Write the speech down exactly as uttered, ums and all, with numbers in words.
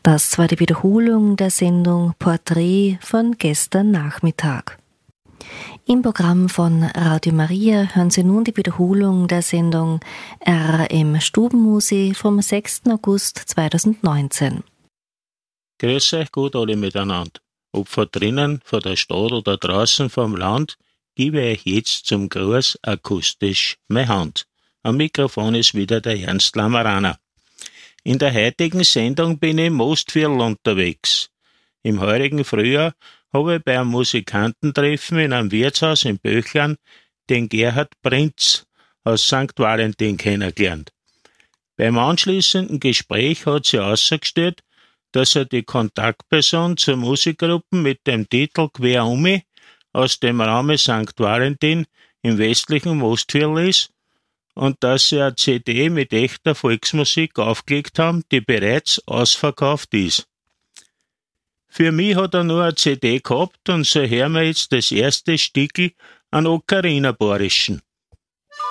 Das war die Wiederholung der Sendung Porträt von gestern Nachmittag. Im Programm von Radio Maria hören Sie nun die Wiederholung der Sendung R R M Stubenmusi vom sechsten August zweitausendneunzehn. Grüß euch gut alle miteinander. Ob von drinnen, von der Stadt oder draußen vom Land, gebe ich jetzt zum Gruß akustisch meine Hand. Am Mikrofon ist wieder der Ernst Lamaraner. In der heutigen Sendung bin ich im Mostviertel unterwegs. Im heurigen Frühjahr habe ich bei einem Musikantentreffen in einem Wirtshaus in Böchlern den Gerhard Prinz aus Sankt Valentin kennengelernt. Beim anschließenden Gespräch hat sie herausgestellt, dass er die Kontaktperson zur Musikgruppe mit dem Titel Quer umi aus dem Raum Sankt Valentin im westlichen Mostviertel ist und dass sie eine C D mit echter Volksmusik aufgelegt haben, die bereits ausverkauft ist. Für mich hat er nur eine C D gehabt und so hören wir jetzt das erste Stickel an Ocarina Borischen.